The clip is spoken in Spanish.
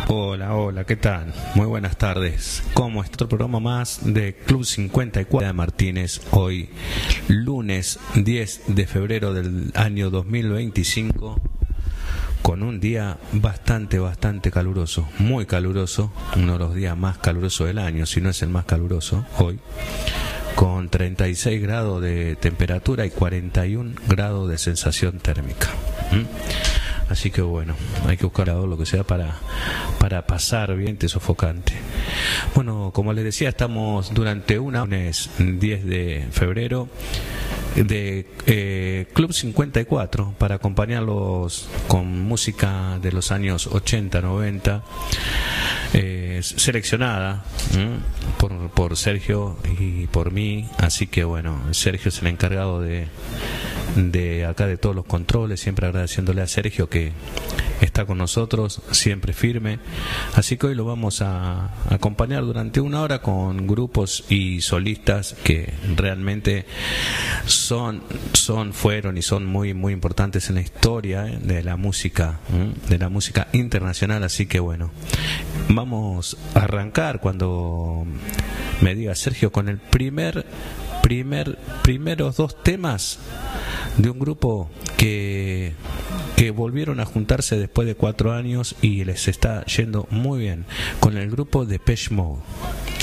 Hola, hola, ¿qué tal? Muy buenas tardes. ¿Cómo está? Otro programa más de Club 54 de Martínez. Hoy, lunes 10 de febrero del año 2025, con un día bastante caluroso, muy caluroso, uno de los días más calurosos del año, si no es el más caluroso, hoy, con 36 grados de temperatura y 41 grados de sensación térmica. Así que bueno, hay que buscar lo que sea para pasar bien este sofocante. Bueno, como les decía, estamos durante lunes 10 de febrero de Club 54 para acompañarlos con música de los años 80, 90, seleccionada por Sergio y por mí. Así que bueno, Sergio es el encargado de acá de todos los controles, siempre agradeciéndole a Sergio que está con nosotros, siempre firme. Así que hoy lo vamos a acompañar durante una hora con grupos y solistas que realmente fueron y son muy importantes en la historia de la música internacional. Así que bueno, vamos a arrancar cuando me diga Sergio con el primeros dos temas de un grupo que volvieron a juntarse después de 4 años y les está yendo muy bien, con el grupo Depeche Mode.